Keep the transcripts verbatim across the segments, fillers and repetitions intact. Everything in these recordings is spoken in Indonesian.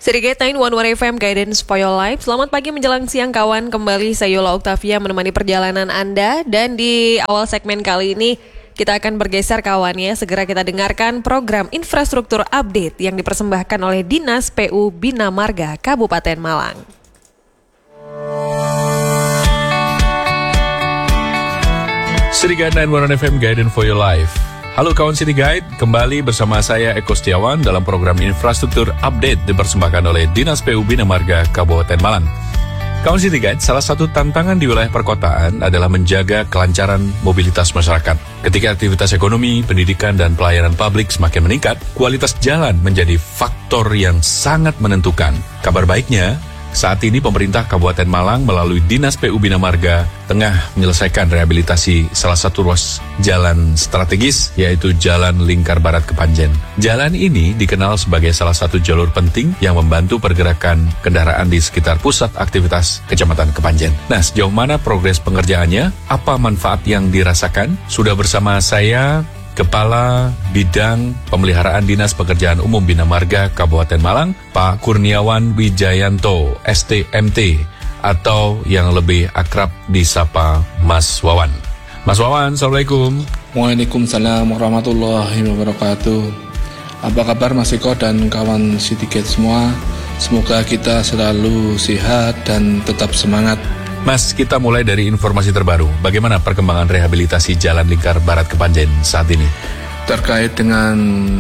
Sedikit sembilan satu satu F M Guidance for Your Life. Selamat pagi menjelang siang kawan. Kembali saya Yola Octavia menemani perjalanan Anda. Dan di awal segmen kali ini kita akan bergeser kawan ya. Segera kita dengarkan program infrastruktur update yang dipersembahkan oleh Dinas P U Bina Marga Kabupaten Malang. City Guide sembilan satu satu F M Guidance for Your Life. Halo kawan City Guide, kembali bersama saya Eko Setiawan dalam program infrastruktur update dipersembahkan oleh Dinas P U Bina Marga Kabupaten Malang. Kawan City Guide, salah satu tantangan di wilayah perkotaan adalah menjaga kelancaran mobilitas masyarakat. Ketika aktivitas ekonomi, pendidikan, dan pelayanan publik semakin meningkat, kualitas jalan menjadi faktor yang sangat menentukan. Kabar baiknya, saat ini pemerintah Kabupaten Malang melalui Dinas P U Bina Marga tengah menyelesaikan rehabilitasi salah satu ruas jalan strategis, yaitu Jalan Lingkar Barat Kepanjen. Jalan ini dikenal sebagai salah satu jalur penting yang membantu pergerakan kendaraan di sekitar pusat aktivitas Kecamatan Kepanjen. Nah, sejauh mana progres pengerjaannya? Apa manfaat yang dirasakan? Sudah bersama saya Kepala Bidang Pemeliharaan Dinas Pekerjaan Umum Bina Marga Kabupaten Malang, Pak Kurniawan Wijayanto, S T M T, atau yang lebih akrab disapa Mas Wawan. Mas Wawan, Assalamualaikum. Waalaikumsalam warahmatullahi wabarakatuh. Apa kabar Mas Eko dan kawan City Guide semua? Semoga kita selalu sehat dan tetap semangat. Mas, kita mulai dari informasi terbaru. Bagaimana perkembangan rehabilitasi Jalan Lingkar Barat Kepanjen saat ini? Terkait dengan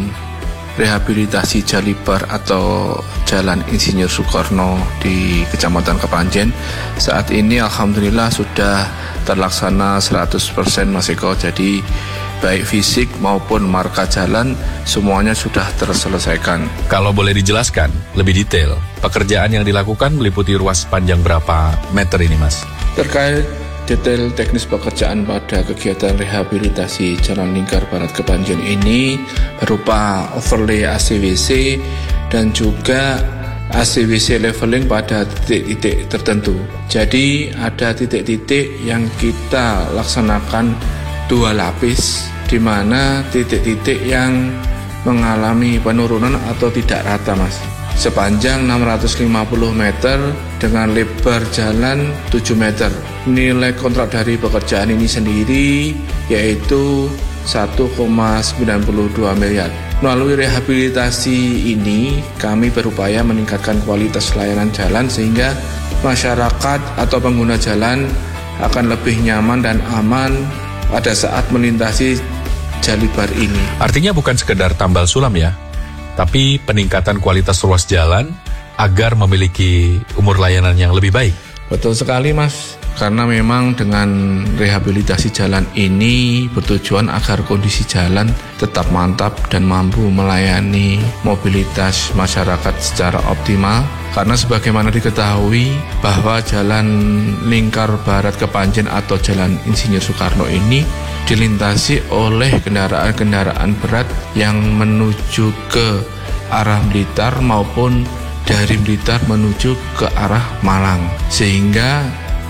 rehabilitasi Jalibar atau Jalan Insinyur Soekarno di Kecamatan Kepanjen, saat ini alhamdulillah sudah terlaksana seratus persen Mas Eko. Jadi baik fisik maupun marka jalan semuanya sudah terselesaikan. Kalau boleh dijelaskan lebih detail, pekerjaan yang dilakukan meliputi ruas panjang berapa meter ini, Mas? Terkait detail teknis pekerjaan pada kegiatan rehabilitasi Jalan Lingkar Barat Kepanjen ini berupa overlay A C W C dan juga A C W C leveling pada titik-titik tertentu. Jadi ada titik-titik yang kita laksanakan dua lapis, di mana titik-titik yang mengalami penurunan atau tidak rata, Mas. Sepanjang enam ratus lima puluh meter dengan lebar jalan tujuh meter. Nilai kontrak dari pekerjaan ini sendiri yaitu satu koma sembilan dua miliar. Melalui rehabilitasi ini, kami berupaya meningkatkan kualitas layanan jalan sehingga masyarakat atau pengguna jalan akan lebih nyaman dan aman pada saat melintasi Jalibar ini. Artinya bukan sekedar tambal sulam ya, tapi peningkatan kualitas ruas jalan agar memiliki umur layanan yang lebih baik. Betul sekali Mas, karena memang dengan rehabilitasi jalan ini bertujuan agar kondisi jalan tetap mantap dan mampu melayani mobilitas masyarakat secara optimal. Karena sebagaimana diketahui bahwa Jalan Lingkar Barat Kepanjen atau Jalan Insinyur Soekarno ini dilintasi oleh kendaraan-kendaraan berat yang menuju ke arah Blitar maupun dari Blitar menuju ke arah Malang. Sehingga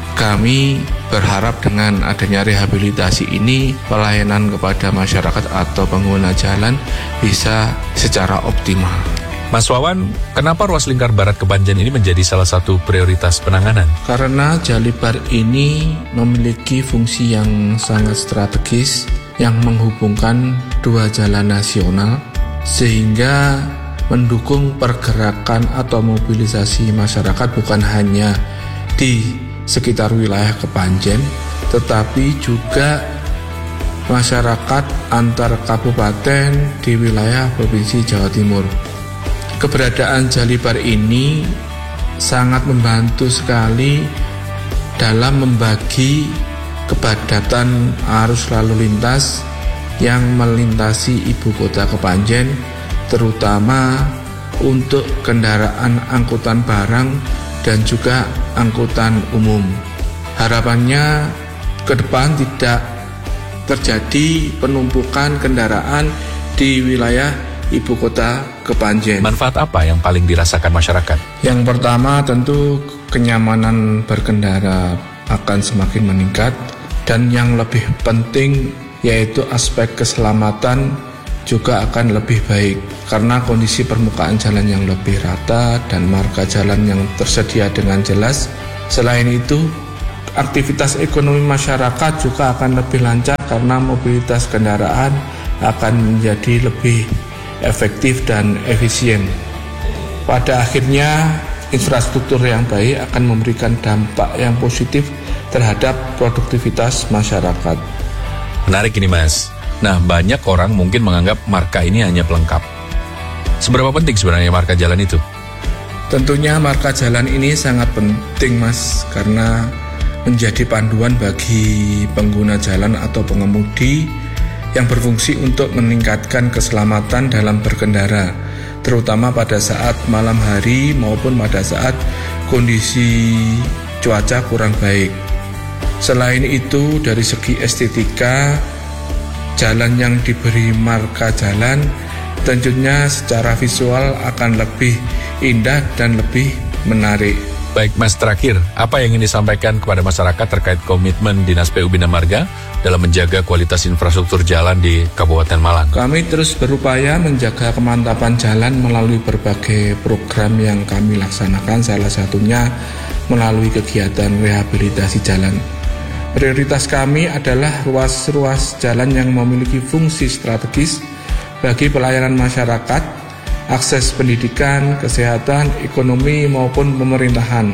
kami berharap dengan adanya rehabilitasi ini pelayanan kepada masyarakat atau pengguna jalan bisa secara optimal. Mas Wawan, kenapa ruas Lingkar Barat Kepanjen ini menjadi salah satu prioritas penanganan? Karena Jalibar ini memiliki fungsi yang sangat strategis yang menghubungkan dua jalan nasional sehingga mendukung pergerakan atau mobilisasi masyarakat bukan hanya di sekitar wilayah Kepanjen, tetapi juga masyarakat antar kabupaten di wilayah Provinsi Jawa Timur. Keberadaan Jalibar ini sangat membantu sekali dalam membagi kepadatan arus lalu lintas yang melintasi ibu kota Kepanjen, terutama untuk kendaraan angkutan barang dan juga angkutan umum. Harapannya ke depan tidak terjadi penumpukan kendaraan di wilayah ibu kota Kepanjen. Manfaat apa yang paling dirasakan masyarakat? Yang pertama tentu kenyamanan berkendara akan semakin meningkat, dan yang lebih penting yaitu aspek keselamatan juga akan lebih baik karena kondisi permukaan jalan yang lebih rata dan marka jalan yang tersedia dengan jelas. Selain itu, aktivitas ekonomi masyarakat juga akan lebih lancar karena mobilitas kendaraan akan menjadi lebih efektif dan efisien. Pada akhirnya, infrastruktur yang baik akan memberikan dampak yang positif terhadap produktivitas masyarakat. Menarik ini Mas. Nah, banyak orang mungkin menganggap marka ini hanya pelengkap. Seberapa penting sebenarnya marka jalan itu? Tentunya marka jalan ini sangat penting Mas, karena menjadi panduan bagi pengguna jalan atau pengemudi yang berfungsi untuk meningkatkan keselamatan dalam berkendara, terutama pada saat malam hari maupun pada saat kondisi cuaca kurang baik. Selain itu, dari segi estetika, jalan yang diberi marka jalan tentunya secara visual akan lebih indah dan lebih menarik. Baik Mas, terakhir, apa yang ingin disampaikan kepada masyarakat terkait komitmen Dinas P U Bina Marga dalam menjaga kualitas infrastruktur jalan di Kabupaten Malang? Kami terus berupaya menjaga kemantapan jalan melalui berbagai program yang kami laksanakan, salah satunya melalui kegiatan rehabilitasi jalan. Prioritas kami adalah ruas-ruas jalan yang memiliki fungsi strategis bagi pelayanan masyarakat, akses pendidikan, kesehatan, ekonomi maupun pemerintahan.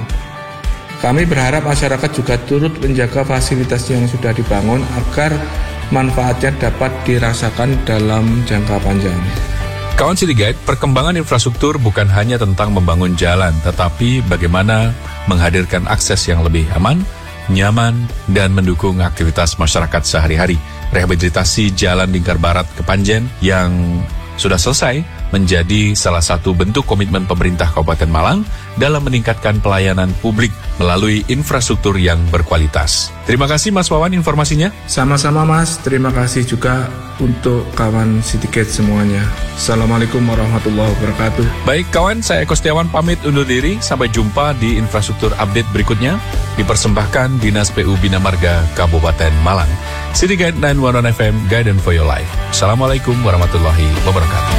Kami berharap masyarakat juga turut menjaga fasilitas yang sudah dibangun agar manfaatnya dapat dirasakan dalam jangka panjang. Kawan City Guide, perkembangan infrastruktur bukan hanya tentang membangun jalan, tetapi bagaimana menghadirkan akses yang lebih aman, nyaman, dan mendukung aktivitas masyarakat sehari-hari. Rehabilitasi Jalan Lingkar Barat Kepanjen yang sudah selesai menjadi salah satu bentuk komitmen pemerintah Kabupaten Malang dalam meningkatkan pelayanan publik melalui infrastruktur yang berkualitas. Terima kasih Mas Wawan informasinya. Sama-sama Mas, terima kasih juga untuk kawan Citycat semuanya. Assalamualaikum warahmatullahi wabarakatuh. Baik kawan, saya Eko Setiawan pamit undur diri. Sampai jumpa di infrastruktur update berikutnya. Dipersembahkan Dinas P U Bina Marga Kabupaten Malang. City Guide sembilan satu satu F M, Guidance for Your Life. Assalamualaikum warahmatullahi wabarakatuh.